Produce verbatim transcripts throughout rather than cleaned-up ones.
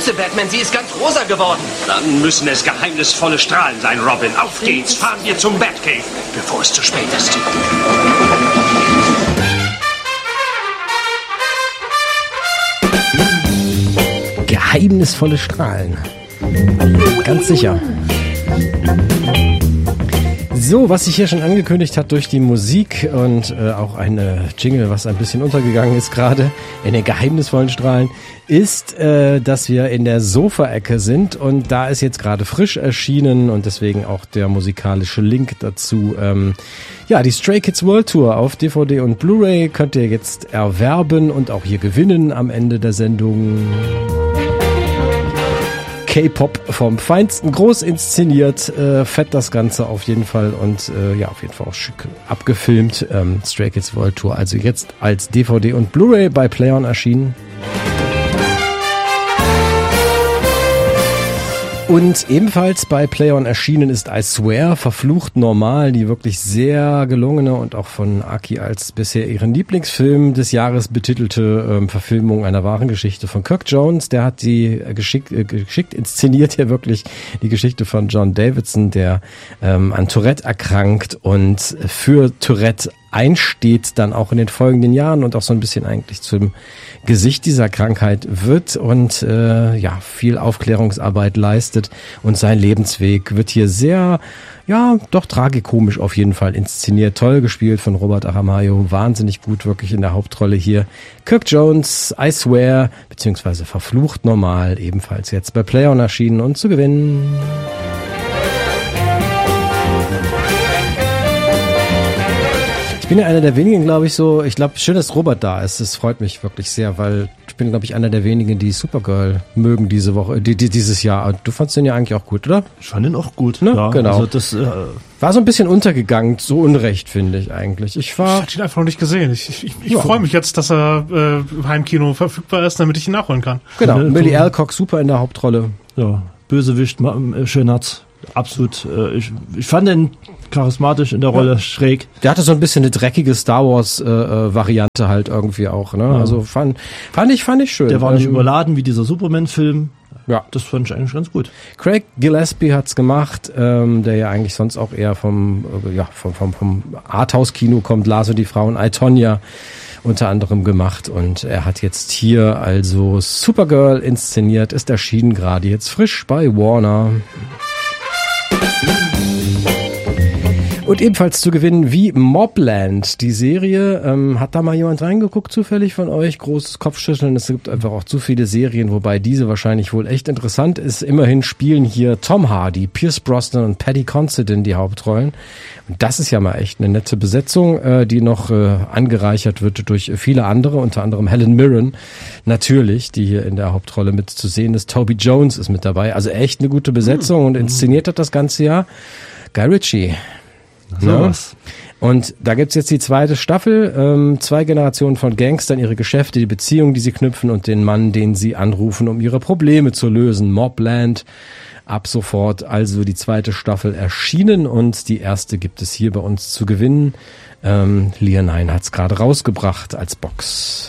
Grüße, Batman, sie ist ganz rosa geworden. Dann müssen es geheimnisvolle Strahlen sein, Robin. Auf geht's, fahren wir zum Batcave, bevor es zu spät ist. Geheimnisvolle Strahlen. Ganz sicher. So, was sich hier schon angekündigt hat durch die Musik und äh, auch ein äh, Jingle, was ein bisschen untergegangen ist gerade in den geheimnisvollen Strahlen, ist, äh, dass wir in der Sofa-Ecke sind und da ist jetzt gerade frisch erschienen und deswegen auch der musikalische Link dazu. Ähm, ja, die Stray Kids World Tour auf D V D und Blu-ray könnt ihr jetzt erwerben und auch hier gewinnen am Ende der Sendung. K-Pop vom Feinsten, groß inszeniert, äh, fett das Ganze auf jeden Fall und äh, ja, auf jeden Fall auch schick abgefilmt. Ähm, Stray Kids World Tour, also jetzt als D V D und Blu-ray bei Play-On erschienen. Und ebenfalls bei Play-On erschienen ist I Swear, verflucht normal, die wirklich sehr gelungene und auch von Aki als bisher ihren Lieblingsfilm des Jahres betitelte ähm, Verfilmung einer wahren Geschichte von Kirk Jones. Der hat die äh, geschickt, äh, geschickt inszeniert, ja wirklich die Geschichte von John Davidson, der ähm, an Tourette erkrankt und für Tourette einsteht dann auch in den folgenden Jahren und auch so ein bisschen eigentlich zum Gesicht dieser Krankheit wird und äh, ja viel Aufklärungsarbeit leistet und sein Lebensweg wird hier sehr, ja doch tragikomisch auf jeden Fall inszeniert. Toll gespielt von Robert Aramayo, wahnsinnig gut wirklich in der Hauptrolle hier. Kirk Jones, I Swear, beziehungsweise verflucht normal, ebenfalls jetzt bei Play-On erschienen und zu gewinnen. Ich bin ja einer der wenigen, glaube ich, so, ich glaube, schön, dass Robert da ist, das freut mich wirklich sehr, weil ich bin, glaube ich, einer der wenigen, die Supergirl mögen diese Woche, die, die dieses Jahr. Du fandst den ja eigentlich auch gut, oder? Ich fand den auch gut, ne? Ja, Genau. Also das äh, war so ein bisschen untergegangen, so unrecht, finde ich eigentlich. Ich war. Ich hatte ihn einfach noch nicht gesehen. Ich, ich, ich Ja. freue mich jetzt, dass er äh, im Heimkino verfügbar ist, damit ich ihn nachholen kann. Genau, Ja, Millie so- Alcock super in der Hauptrolle. ja, Bösewicht, Ma- äh, Schönherz, absolut. Äh, ich, ich fand den charismatisch in der Rolle, schräg. Der hatte so ein bisschen eine dreckige Star Wars äh, äh, Variante halt irgendwie auch, ne? Ja. Also fand fand ich fand ich schön. Der war nicht Ähm, überladen wie dieser Superman-Film. Ja. Das fand ich eigentlich ganz gut. Craig Gillespie hat's gemacht, ähm, der ja eigentlich sonst auch eher vom äh, ja vom vom, vom Arthouse-Kino kommt. Lars und die Frauen, I, Tonya unter anderem gemacht und er hat jetzt hier also Supergirl inszeniert, ist erschienen gerade jetzt frisch bei Warner. Und ebenfalls zu gewinnen wie Mobland, die Serie. Ähm, hat da mal jemand reingeguckt zufällig von euch? Großes Kopfschütteln. Es gibt einfach auch zu viele Serien, wobei diese wahrscheinlich wohl echt interessant ist. Immerhin spielen hier Tom Hardy, Pierce Brosnan und Paddy Considine die Hauptrollen. Und das ist ja mal echt eine nette Besetzung, äh, die noch äh, angereichert wird durch viele andere, unter anderem Helen Mirren natürlich, die hier in der Hauptrolle mit zu sehen ist. Toby Jones ist mit dabei. Also echt eine gute Besetzung und inszeniert hat das ganze Jahr Guy Ritchie. So Ja. was. Und da gibt's jetzt die zweite Staffel, ähm, zwei Generationen von Gangstern, ihre Geschäfte, die Beziehungen, die sie knüpfen und den Mann, den sie anrufen, um ihre Probleme zu lösen. Mobland, ab sofort also die zweite Staffel erschienen und die erste gibt es hier bei uns zu gewinnen. Ähm, Leonine hat's gerade rausgebracht als Box.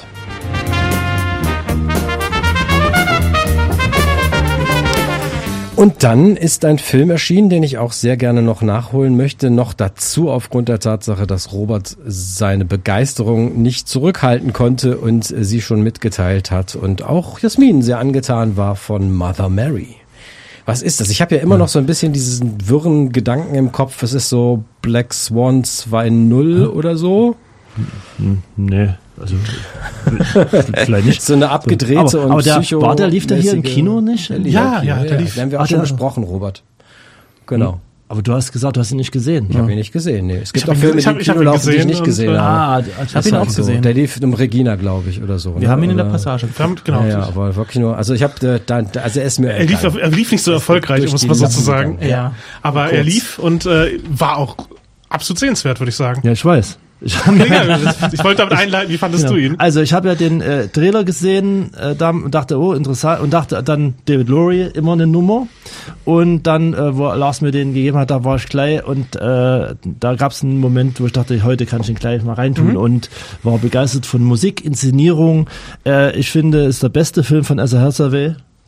Und dann ist ein Film erschienen, den ich auch sehr gerne noch nachholen möchte. Noch dazu aufgrund der Tatsache, dass Robert seine Begeisterung nicht zurückhalten konnte und sie schon mitgeteilt hat. Und auch Jasmin sehr angetan war von Mother Mary. Was ist das? Ich habe ja immer noch so ein bisschen diesen wirren Gedanken im Kopf. Es ist so Black Swan zwei null oder so. Hm, nee, also vielleicht nicht. So eine abgedrehte aber, und aber der, psycho- war der lief der hier im mäßige- Kino nicht? Der lief Ja, im Kino, ja, der lief. Den haben wir auch Ach, schon der- besprochen, Robert. Genau. Aber du hast gesagt, du hast ihn nicht gesehen. Ich habe ihn nicht gesehen, nee. Es gibt hab auch ihn- Filme, ich die hab- im ich hab Kino ihn laufen, die ich gesehen nicht und, gesehen äh, habe. Ah, Ich hab ihn auch So, gesehen. der lief um Regina, glaube ich, oder so. Wir haben ihn in der Oder- Passage. Wir haben, genau. Ja, ja, aber wirklich nur, also ich habe, äh, da, da- also er ist mir Er lief, egal. er lief nicht so erfolgreich, durch um es die mal so Lappen zu sagen. gegangen. Ja. Aber Kurz. er lief und äh, war auch absolut sehenswert, würde ich sagen. Ja, ich weiß. Ich, Ja, ich wollte damit einleiten, wie fandest Genau. du ihn? Also ich habe ja den äh, Trailer gesehen äh, da, und dachte, oh, interessant. Und dachte dann, David Lowery, immer eine Nummer. Und dann, äh, wo Lars mir den gegeben hat, da war ich gleich. Und äh, da gab es einen Moment, wo ich dachte, heute kann ich ihn gleich mal reintun. Mhm. Und war begeistert von Musik, Inszenierung. Äh, ich finde, es ist der beste Film von Asa Hathaway.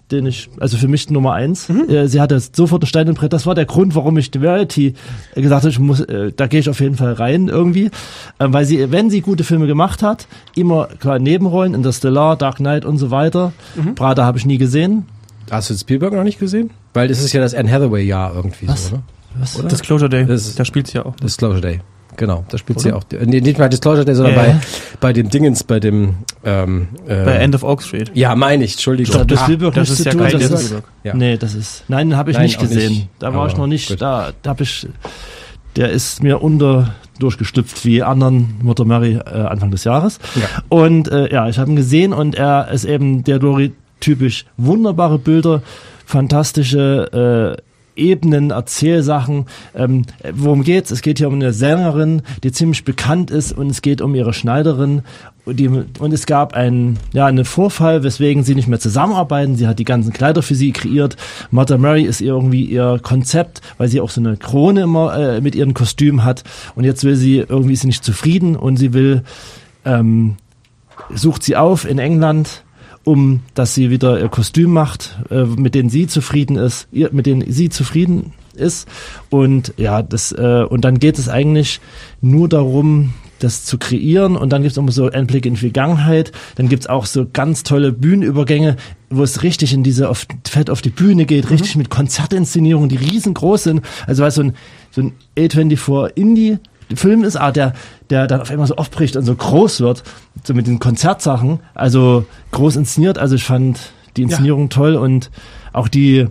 den ich, also für mich Nummer eins. Mhm. Äh, sie hatte sofort ein Stein im Brett. Das war der Grund, warum ich die Variety gesagt habe, ich muss, äh, da gehe ich auf jeden Fall rein irgendwie. Äh, weil sie, wenn sie gute Filme gemacht hat, immer klar Nebenrollen, Interstellar, Dark Knight und so weiter. Mhm. Prada habe ich nie gesehen. Hast du Spielberg noch nicht gesehen? Weil das ist ja das Anne Hathaway-Jahr irgendwie. Was? So, oder? Was? Oder? Disclosure Day, das, da spielt sie ja auch. Disclosure Day. Genau, da spielt sie auch. Nee, nicht bei Disclosure Day, sondern ja, bei, ja. bei dem Dingens, bei dem ähm, äh, bei End of Oak Street. Ja, meine ich, Entschuldigung. Das, das, ah, Spielberg das ist ja tun, kein das Spielberg. ist, ja. Nee, das ist. Nein, habe ich Nein, nicht gesehen. Nicht, da war ich noch nicht. Gut. Da, da habe ich. Der ist mir unter durchgestüpft wie anderen Mother Mary äh, Anfang des Jahres. Ja. Und äh, ja, ich habe ihn gesehen und er ist eben der Lori typisch wunderbare Bilder, fantastische äh, Ebenen, Erzählsachen. Ähm, worum geht's? Es geht hier um eine Sängerin, die ziemlich bekannt ist und es geht um ihre Schneiderin. Und, die, und es gab einen, ja, einen Vorfall, weswegen sie nicht mehr zusammenarbeiten. Sie hat die ganzen Kleider für sie kreiert. Mother Mary ist irgendwie ihr Konzept, weil sie auch so eine Krone immer äh, mit ihren Kostümen hat. Und jetzt will sie, irgendwie ist sie nicht zufrieden und sie will, ähm, sucht sie auf in England, um, dass sie wieder ihr Kostüm macht, äh, mit denen sie zufrieden ist, ihr, mit denen sie zufrieden ist. Und ja, das, äh, und dann geht es eigentlich nur darum, das zu kreieren. Und dann gibt es immer so Einblick in die Vergangenheit. Dann gibt es auch so ganz tolle Bühnenübergänge, wo es richtig in diese, auf, fett auf die Bühne geht, mhm. richtig mit Konzertinszenierungen, die riesengroß sind. Also weil so ein, so ein A vierundzwanzig Indie Film ist, ah, der, der dann auf einmal so aufbricht und so groß wird, so mit den Konzertsachen, also groß inszeniert, also ich fand die Inszenierung ja. toll und auch die,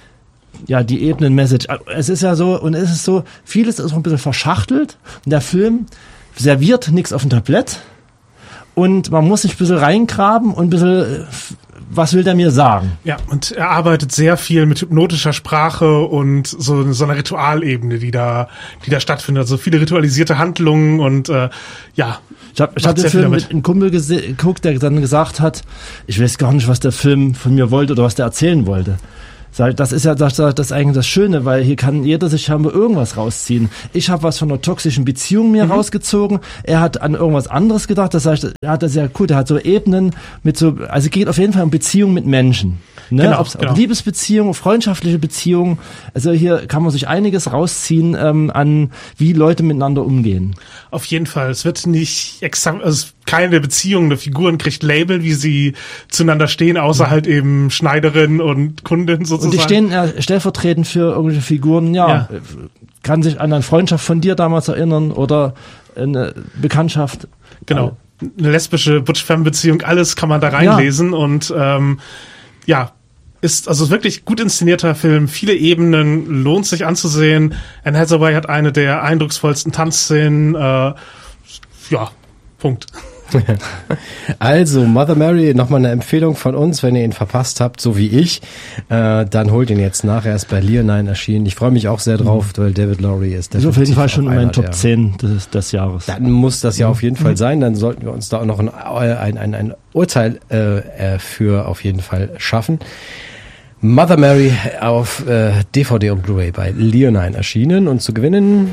ja, die Ebenen-Message. Es ist ja so, und es ist so, vieles ist auch ein bisschen verschachtelt und der Film serviert nichts auf dem Tablett und man muss sich ein bisschen reingraben und ein bisschen, was will der mir sagen? Ja, und er arbeitet sehr viel mit hypnotischer Sprache und so, so einer Ritualebene, die da, die da stattfindet. Also viele ritualisierte Handlungen und äh, ja. Ich habe ich hab den Film mit einem Kumpel gese- geguckt, der dann gesagt hat, ich weiß gar nicht, was der Film von mir wollte oder was der erzählen wollte. Das ist ja das, das ist eigentlich das Schöne, weil hier kann jeder sich scheinbar irgendwas rausziehen. Ich habe was von einer toxischen Beziehung mir mhm. rausgezogen. Er hat an irgendwas anderes gedacht. Das heißt, er hat das ja gut. Er hat so Ebenen mit so, also geht auf jeden Fall um Beziehungen mit Menschen. Ne? Genau, Ob, genau. ob Liebesbeziehungen, freundschaftliche Beziehungen. Also hier kann man sich einiges rausziehen ähm, an, wie Leute miteinander umgehen. Auf jeden Fall. Es wird nicht exakt, also keine Beziehung der Figuren kriegt Label, wie sie zueinander stehen, außer mhm. halt eben Schneiderin und Kundin sozusagen. Und die stehen ja stellvertretend für irgendwelche Figuren, ja, ja. Kann sich an eine Freundschaft von dir damals erinnern oder eine Bekanntschaft. Genau. Eine lesbische Butch-Femme-Beziehung, alles kann man da reinlesen ja. und ähm, ja, ist also wirklich gut inszenierter Film, viele Ebenen, lohnt sich anzusehen. Anne Hathaway hat eine der eindrucksvollsten Tanzszenen, äh, ja, Punkt. Also, Mother Mary, nochmal eine Empfehlung von uns, wenn ihr ihn verpasst habt, so wie ich, äh, dann holt ihn jetzt nach, er ist bei Leonine erschienen. Ich freue mich auch sehr drauf, mhm. weil David Lowry ist definitiv auf jeden Fall schon in meinen Top zehn des, des Jahres. Dann muss das ja auf jeden Fall sein, dann sollten wir uns da auch noch ein, ein, ein, ein Urteil äh, für auf jeden Fall schaffen. Mother Mary auf äh, D V D und Blu-ray bei Leonine erschienen und zu gewinnen...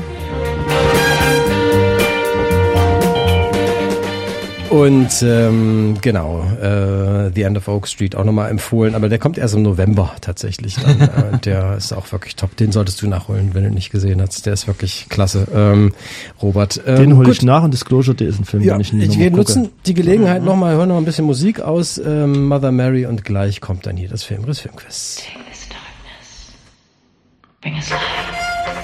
Und ähm, genau, äh, The End of Oak Street auch nochmal empfohlen, aber der kommt erst im November tatsächlich dann. äh, der ist auch wirklich top, den solltest du nachholen, wenn du ihn nicht gesehen hast. Der ist wirklich klasse. Ähm, Robert. Ähm, den hole ich nach und Disclosure Day ist ein Film, ja, den ich nie ich Wir nutzen die Gelegenheit nochmal, hören noch ein bisschen Musik aus, ähm, Mother Mary und gleich kommt dann hier das Filmriss Filmquiz. Take this darkness, bring us light.